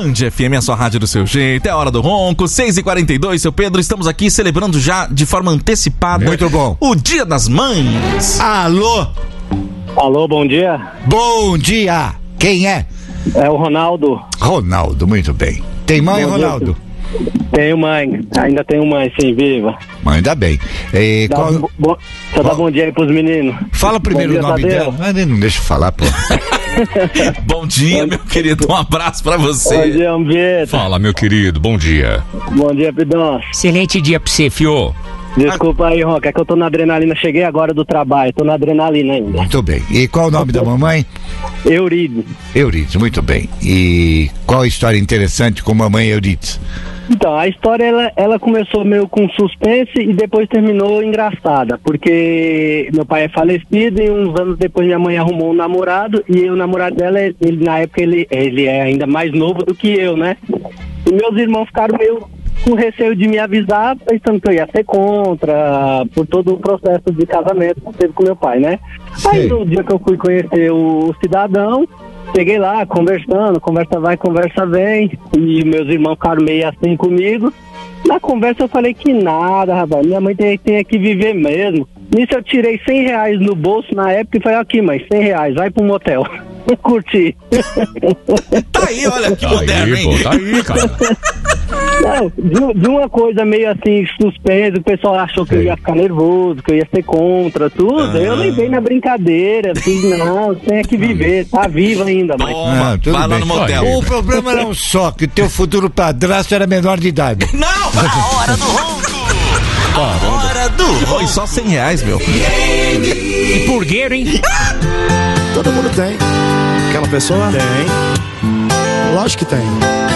Band FM, a sua rádio do seu jeito, é a hora do ronco, 6h42, seu Pedro, estamos aqui celebrando já de forma antecipada. Muito bom. O Dia das Mães. Alô? Alô, bom dia. Bom dia. Quem é? É o Ronaldo. Ronaldo, muito bem. Tem mãe, Bom Ronaldo? dia. Tenho mãe, ainda tenho mãe, sim, viva. Mãe, ainda bem. Só dá bom dia aí pros meninos. Fala primeiro Bom o dia, nome Tadeu. dela. Ah, não deixa eu falar, pô. Bom dia, meu querido, um abraço pra você. Bom dia, Ambieta. Fala, meu querido, bom dia. Bom dia, Pidão. Excelente dia pra você, fio. Desculpa aí, Ronca, é que eu tô na adrenalina, cheguei agora do trabalho, tô na adrenalina ainda. Muito bem. E qual o nome da mamãe? Eurides. Eurides, muito bem. E qual a história interessante com mamãe Eurides? Então, a história, ela começou meio com suspense e depois terminou engraçada, porque meu pai é falecido e uns anos depois minha mãe arrumou um namorado e o namorado dela, ele, na época, ele é ainda mais novo do que eu, né? E meus irmãos ficaram meio com receio de me avisar, pensando que eu ia ser contra, por todo o processo de casamento que teve com meu pai, né? Aí no dia que eu fui conhecer o cidadão, cheguei lá conversando, conversa vai, conversa vem, e meus irmãos ficaram meio assim comigo. Na conversa eu falei que nada, rapaz, minha mãe tem que viver mesmo. Nisso eu tirei R$100 no bolso na época e falei, aqui mãe, R$100, vai pro motel. Curti. Tá aí, olha que moderno, hein? Pô, tá aí, cara. Não, de uma coisa meio assim, suspense, o pessoal achou que eu ia ficar nervoso, que eu ia ser contra, tudo. Eu levei na brincadeira, assim, não, tem que viver, tá vivo ainda, mas... Toma, tudo vai lá bem. no motel. O problema era um só, que o teu futuro padrasto era menor de idade. Não! A hora do ronco! A hora do ronco! E só R$100, meu. Que purgueiro, hein? Todo mundo tem. Aquela pessoa? Tem. Lógico que tem.